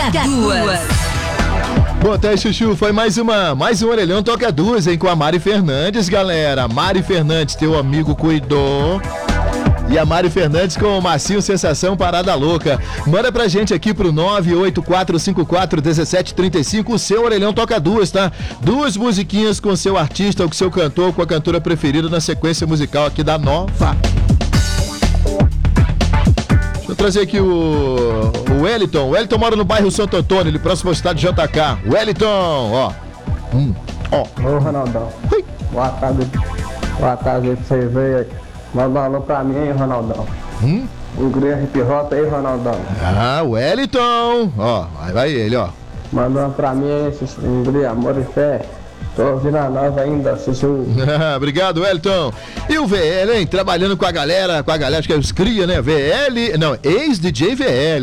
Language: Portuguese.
Toca Duas. Bom, tá aí, Chuchu, foi mais um Orelhão Toca Duas, hein, com a Mari Fernandes, galera. Mari Fernandes, teu amigo cuidou. E a Mari Fernandes com o Massinho Sensação Parada Louca. Manda pra gente aqui pro 984541735 o seu Orelhão Toca Duas, tá? Duas musiquinhas com o seu artista ou com o seu cantor, com a cantora preferida na sequência musical aqui da Nova. Deixa eu trazer aqui o Wellington. O Wellington mora no bairro Santo Antônio, ele próximo ao estado de JK. Wellington, ó. Ô, Ronaldão. Ui. Boa tarde pra você ver. Manda um alô pra mim, hein, Ronaldão. O Grêmio Hip Hop aí, Ronaldão. Ah, Wellington. Ó, vai ele, ó. Manda uma pra mim aí, Ingrid, amor e fé. Tô ouvindo a nova ainda, Chuchu. Obrigado, Wellington. E o VL, hein? Trabalhando com a galera, acho que é os cria, né? VL, não, ex-DJ VL.